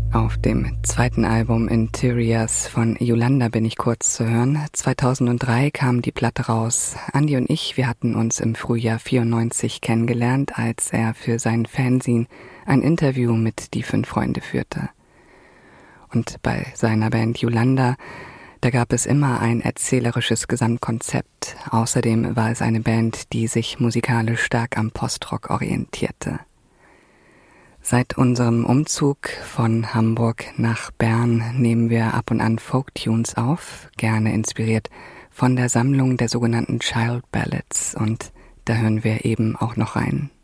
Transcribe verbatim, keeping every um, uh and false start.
Auf dem zweiten Album Interiors von Yolanda bin ich kurz zu hören. zweitausenddrei kam die Platte raus. Andi und ich, wir hatten uns im Frühjahr vierundneunzig kennengelernt, als er für sein Fanzine ein Interview mit Die Fünf Freunde führte. Und bei seiner Band Yolanda, da gab es immer ein erzählerisches Gesamtkonzept. Außerdem war es eine Band, die sich musikalisch stark am Postrock orientierte. Seit unserem Umzug von Hamburg nach Bern nehmen wir ab und an Folktunes auf, gerne inspiriert von der Sammlung der sogenannten Child Ballads, und da hören wir eben auch noch rein.